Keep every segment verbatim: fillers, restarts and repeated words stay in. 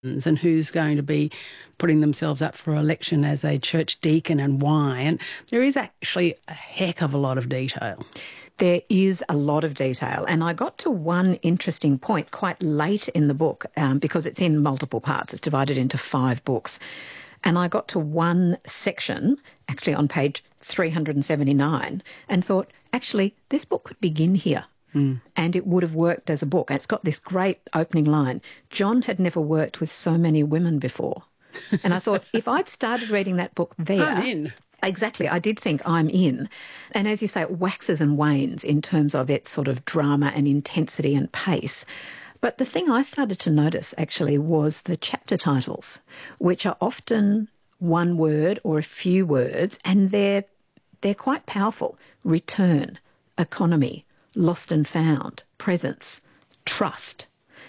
and who's going to be putting themselves up for election as a church deacon and why. And there is actually a heck of a lot of detail. There is a lot of detail, and I got to one interesting point quite late in the book um, because it's in multiple parts. It's divided into five books. And I got to one section, actually on page three hundred seventy-nine, and thought, actually, this book could begin here. Mm. And it would have worked as a book. And it's got this great opening line, John had never worked with so many women before. And I thought, if I'd started reading that book there... I'm in. Exactly. I did think I'm in. And as you say, it waxes and wanes in terms of its sort of drama and intensity and pace. But the thing I started to notice, actually, was the chapter titles, which are often one word or a few words, and they're, they're quite powerful. Return, economy, lost and found, presence, trust.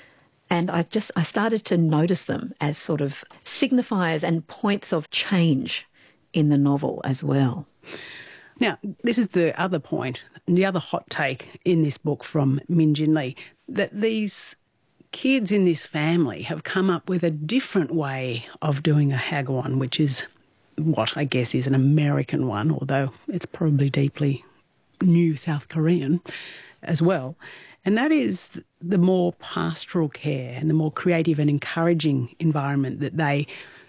And I just, I started to notice them as sort of signifiers and points of change in the novel as well. Now, this is the other point, the other hot take in this book from Min Jin Lee, that these kids in this family have come up with a different way of doing a hagwon, which is what I guess is an American one, although it's probably deeply new South Korean as well. And that is the more pastoral care and the more creative and encouraging environment that they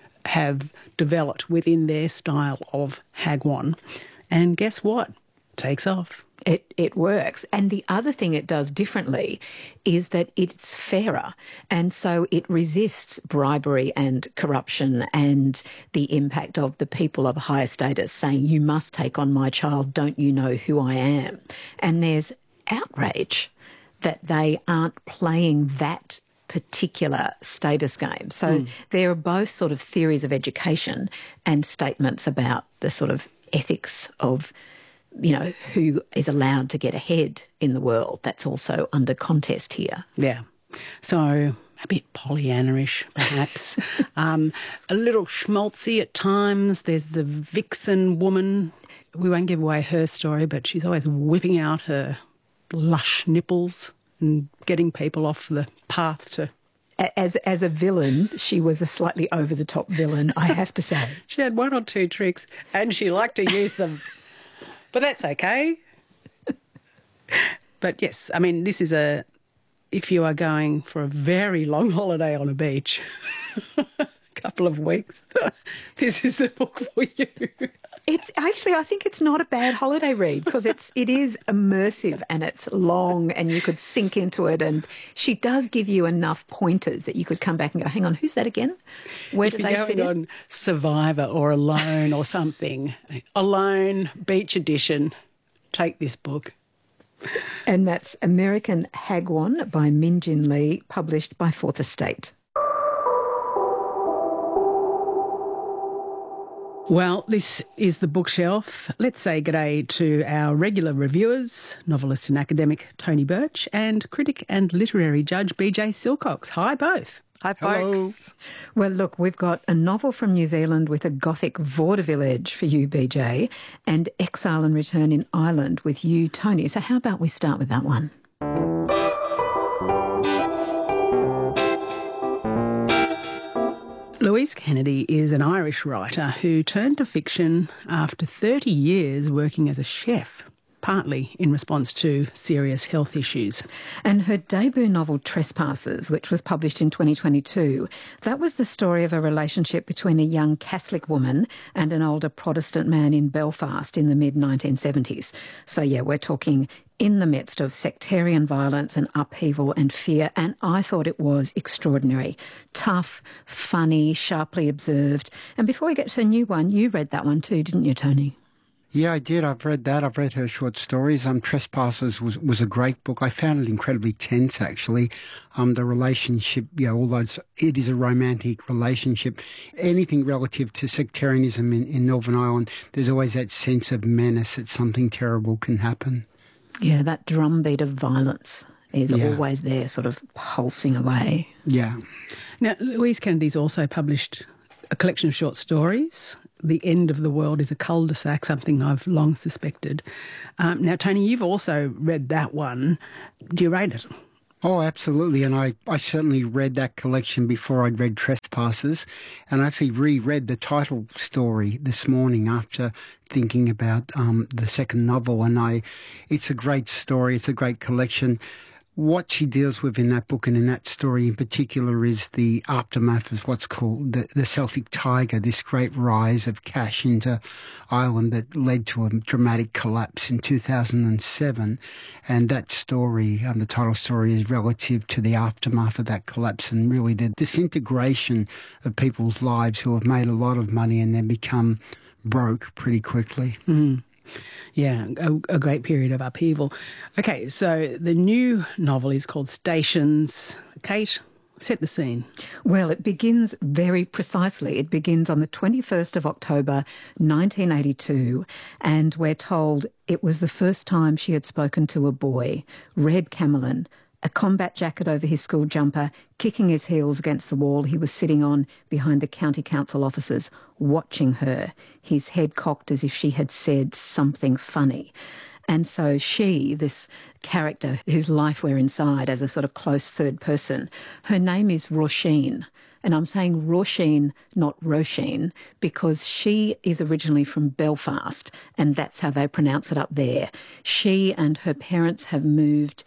have developed within their style of hagwon. And guess what? Takes off. It it works. And the other thing it does differently is that it's fairer. And so it resists bribery and corruption and the impact of the people of higher status saying, you must take on my child, don't you know who I am? And there's outrage that they aren't playing that particular status game. So mm. there are both sort of theories of education and statements about the sort of ethics of, you know, who is allowed to get ahead in the world. That's also under contest here. Yeah. So a bit Pollyanna-ish, perhaps. um, a little schmaltzy at times. There's the vixen woman. We won't give away her story, but she's always whipping out her lush nipples and getting people off the path to... As as a villain, she was a slightly over-the-top villain, I have to say. She had one or two tricks and she liked to use them. But that's okay. But yes, I mean, this is a... If you are going for a very long holiday on a beach, a couple of weeks, this is the book for you. It's actually, I think it's not a bad holiday read because it's it is immersive and it's long and you could sink into it, and she does give you enough pointers that you could come back and go, hang on, who's that again? Where do they fit in? On Survivor or Alone or something, Alone, Beach Edition, take this book. And that's American Hagwon by Min Jin Lee, published by Fourth Estate. Well, this is The Bookshelf. Let's say g'day to our regular reviewers, novelist and academic Tony Birch, and critic and literary judge B J Silcox. Hi, both. Hi, folks. Well, look, we've got a novel from New Zealand with a gothic vaudeville edge for you, B J, and Exile and Return in Ireland with you, Tony. So how about we start with that one? Louise Kennedy is an Irish writer who turned to fiction after thirty years working as a chef, partly in response to serious health issues. And her debut novel, Trespassers, which was published in twenty twenty-two, that was the story of a relationship between a young Catholic woman and an older Protestant man in Belfast in the mid nineteen seventies. So, yeah, we're talking in the midst of sectarian violence and upheaval and fear, and I thought it was extraordinary. Tough, funny, sharply observed. And before we get to a new one, you read that one too, didn't you, Tony? Yeah, I did. I've read that. I've read her short stories. Um, Trespassers was, was a great book. I found it incredibly tense, actually. Um, the relationship, you know, although it's, it is a romantic relationship, anything relative to sectarianism in, in Northern Ireland, there's always that sense of menace that something terrible can happen. Yeah, that drumbeat of violence is yeah. always there, sort of pulsing away. Yeah. Now, Louise Kennedy's also published a collection of short stories. The End of the World is a cul-de-sac, something I've long suspected. Um, now, Tony, you've also read that one. Do you rate it? Oh, absolutely. And I, I certainly read that collection before I'd read Trespassers. And I actually reread the title story this morning after thinking about um, the second novel. And I, it's a great story. It's a great collection. What she deals with in that book and in that story in particular is the aftermath of what's called the, the Celtic Tiger, this great rise of cash into Ireland that led to a dramatic collapse in two thousand seven. And that story, um, the title story, is relative to the aftermath of that collapse and really the disintegration of people's lives who have made a lot of money and then become broke pretty quickly. Mm. Yeah, a, a great period of upheaval. Okay, so the new novel is called Stations. Kate, set the scene. Well, it begins very precisely. It begins on the twenty-first of October, nineteen eighty-two, and we're told it was the first time she had spoken to a boy, Red Camelin, a combat jacket over his school jumper, kicking his heels against the wall he was sitting on behind the county council offices, watching her, his head cocked as if she had said something funny. And so she, this character whose life we're inside as a sort of close third person, her name is Roisin. And I'm saying Roisin, not Roisin, because she is originally from Belfast, and that's how they pronounce it up there. She and her parents have moved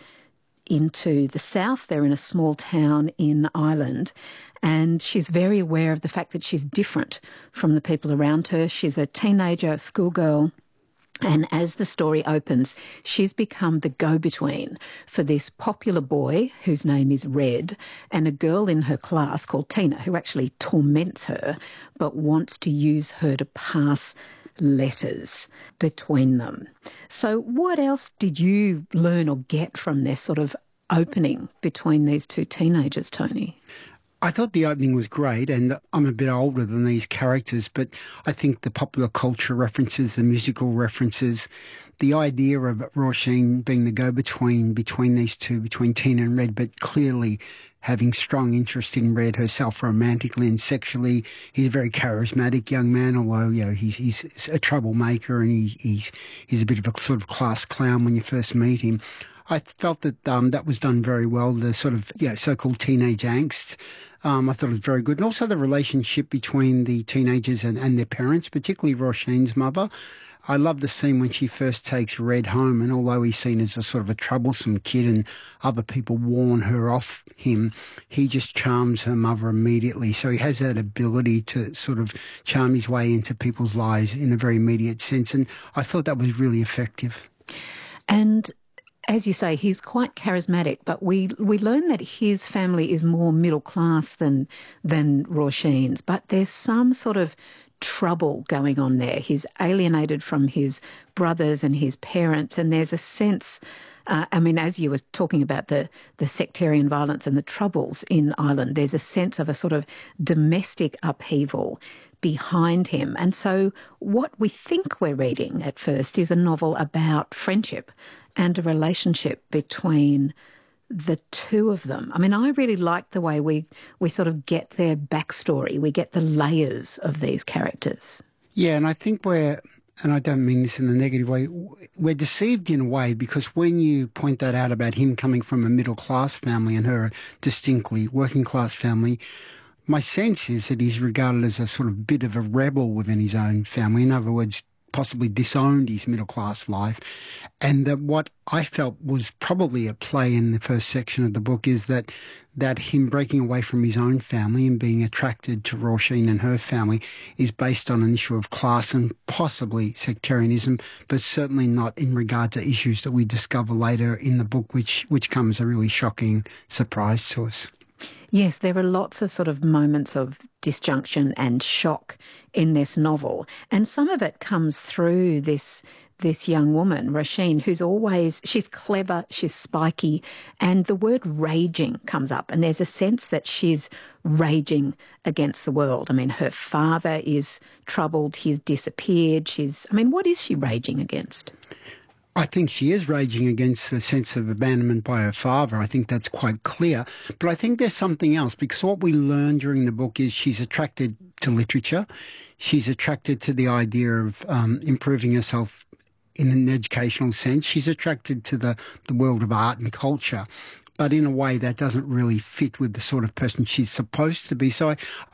into the south. They're in a small town in Ireland, and she's very aware of the fact that she's different from the people around her. She's a teenager, a schoolgirl, and as the story opens, she's become the go-between for this popular boy whose name is Red and a girl in her class called Tina who actually torments her but wants to use her to pass letters between them. So what else did you learn or get from this sort of opening between these two teenagers, Tony? I thought the opening was great, and I'm a bit older than these characters, but I think the popular culture references, the musical references, the idea of Roisin being the go-between between these two, between Tina and Red, but clearly having strong interest in Red herself romantically and sexually. He's a very charismatic young man, although, you know, he's he's a troublemaker and he, he's he's a bit of a sort of class clown when you first meet him. I felt that um, that was done very well, the sort of, you know, so-called teenage angst. Um, I thought it was very good. And also the relationship between the teenagers and, and their parents, particularly Roisin's mother. I love the scene when she first takes Red home, and although he's seen as a sort of a troublesome kid and other people warn her off him, he just charms her mother immediately. So he has that ability to sort of charm his way into people's lives in a very immediate sense. And I thought that was really effective. And as you say, he's quite charismatic, but we we learn that his family is more middle class than than Roisin's. But there's some sort of trouble going on there. He's alienated from his brothers and his parents, and there's a sense, uh, I mean, as you were talking about the, the sectarian violence and the troubles in Ireland, there's a sense of a sort of domestic upheaval behind him. And so what we think we're reading at first is a novel about friendship and a relationship between the two of them. I mean, I really like the way we, we sort of get their backstory. We get the layers of these characters. Yeah, and I think we're, and I don't mean this in a negative way, we're deceived in a way, because when you point that out about him coming from a middle-class family and her a distinctly working-class family, my sense is that he's regarded as a sort of bit of a rebel within his own family. In other words, possibly disowned his middle-class life. And that what I felt was probably at play in the first section of the book is that that him breaking away from his own family and being attracted to Roisin and her family is based on an issue of class and possibly sectarianism, but certainly not in regard to issues that we discover later in the book, which, which comes as a really shocking surprise to us. Yes, there are lots of sort of moments of disjunction and shock in this novel, and some of it comes through this this young woman, Roisin, who's always, she's clever, she's spiky, and the word raging comes up, and there's a sense that she's raging against the world. I mean, her father is troubled, he's disappeared, she's, I mean, what is she raging against? I think she is raging against the sense of abandonment by her father. I think that's quite clear. But I think there's something else, because what we learn during the book is she's attracted to literature. She's attracted to the idea of um, improving herself in an educational sense. She's attracted to the, the world of art and culture. but in a way that doesn't really fit with the sort of person she's supposed to be. So I,